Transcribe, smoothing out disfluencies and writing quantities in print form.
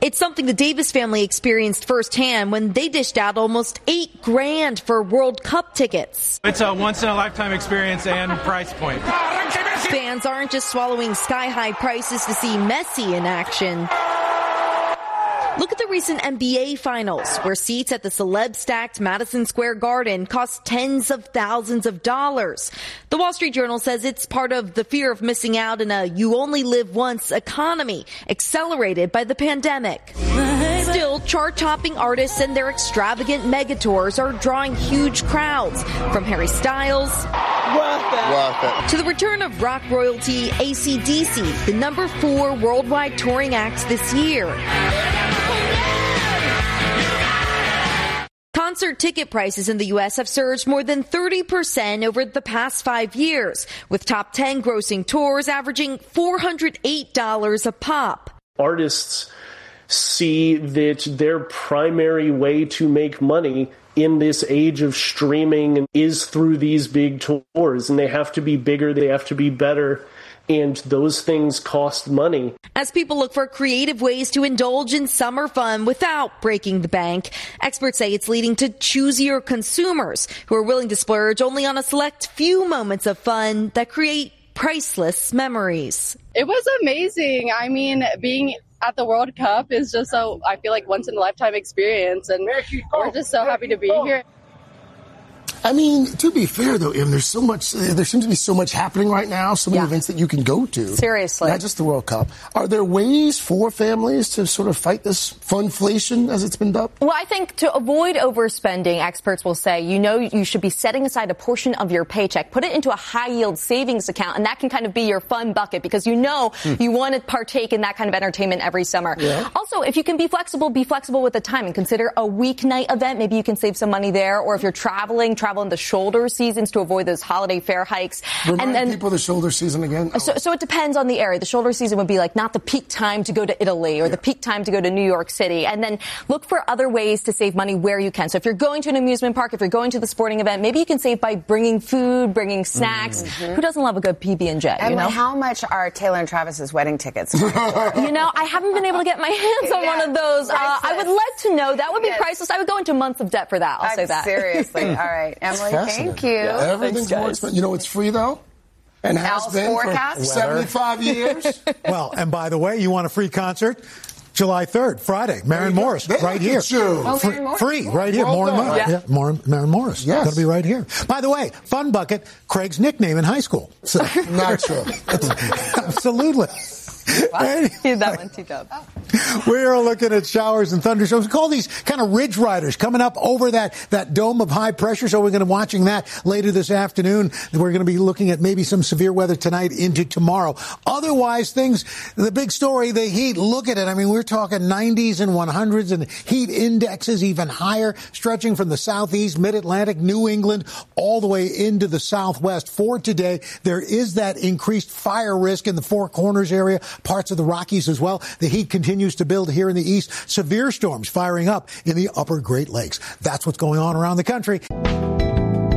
It's something the Davis family experienced firsthand when they dished out almost $8,000 for World Cup tickets. It's a once-in-a-lifetime experience and price point. Fans aren't just swallowing sky-high prices to see Messi in action. Look at the recent NBA Finals, where seats at the celeb-stacked Madison Square Garden cost tens of thousands of dollars. The Wall Street Journal says it's part of the fear of missing out in a you-only-live-once economy, accelerated by the pandemic. Still, chart-topping artists and their extravagant megatours are drawing huge crowds, from Harry Styles to the return of rock royalty AC/DC, the number 4 worldwide touring act this year. Concert ticket prices in the U.S. have surged more than 30% over the past 5 years, with top 10 grossing tours averaging $408 a pop. Artists see that their primary way to make money in this age of streaming is through these big tours, and they have to be bigger, they have to be better, and those things cost money. As people look for creative ways to indulge in summer fun without breaking the bank, experts say it's leading to choosier consumers who are willing to splurge only on a select few moments of fun that create priceless memories. It was amazing. I mean, being at the World Cup is just I feel like once in a lifetime experience, and we're just so happy to be here. I mean, to be fair, though, Em, there seems to be so much happening right now, so many events that you can go to. Seriously. Not just the World Cup. Are there ways for families to sort of fight this funflation, as it's been dubbed? Well, I think to avoid overspending, experts will say, you should be setting aside a portion of your paycheck, put it into a high-yield savings account, and that can kind of be your fun bucket because you want to partake in that kind of entertainment every summer. Yeah. Also, if you can be flexible with the time and consider a weeknight event. Maybe you can save some money there, or if you're travel in the shoulder seasons to avoid those holiday fare hikes. Remind people the shoulder season again. So it depends on the area. The shoulder season would be like not the peak time to go to Italy or the peak time to go to New York City. And then look for other ways to save money where you can. So if you're going to an amusement park, if you're going to the sporting event, maybe you can save by bringing food, bringing snacks. Mm-hmm. Who doesn't love a good PB&J? And how much are Taylor and Travis's wedding tickets? I haven't been able to get my hands on one of those. I would like to know. That would be priceless. I would go into months of debt for that. I'll say that. Seriously. All right. Emily, thank you. Yeah, everything's more expensive. It's free, though. And has been for 75 years. Well, and by the way, you want a free concert? July 3rd, Friday, Maren Morris, right here. Free, right here. Maren Morris. Yes. Going to be right here. By the way, Fun Bucket, Craig's nickname in high school. So, not true. Absolutely. That one, T-Dub. We are looking at showers and thunderstorms. We call these kind of ridge riders coming up over that dome of high pressure. So we're going to be watching that later this afternoon. We're going to be looking at maybe some severe weather tonight into tomorrow. Otherwise, the big story, the heat, look at it. I mean, we're talking 90s and 100s and heat indexes even higher, stretching from the southeast, mid-Atlantic, New England, all the way into the southwest. For today, there is that increased fire risk in the Four Corners area, parts of the Rockies as well. The heat continues to build here in the east. Severe storms firing up in the upper Great Lakes. That's what's going on around the country.